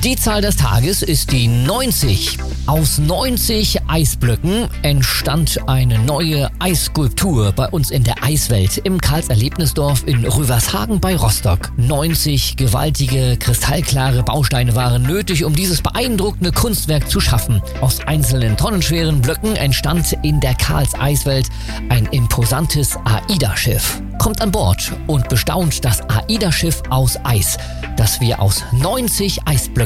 Die Zahl des Tages ist die 90. Aus 90 Eisblöcken entstand eine neue Eisskulptur bei uns in der Eiswelt im Karls-Erlebnisdorf in Rüvershagen bei Rostock. 90 gewaltige, kristallklare Bausteine waren nötig, um dieses beeindruckende Kunstwerk zu schaffen. Aus einzelnen tonnenschweren Blöcken entstand in der Karls-Eiswelt ein imposantes AIDA-Schiff. Kommt an Bord und bestaunt das AIDA-Schiff aus Eis, das wir aus 90 Eisblöcken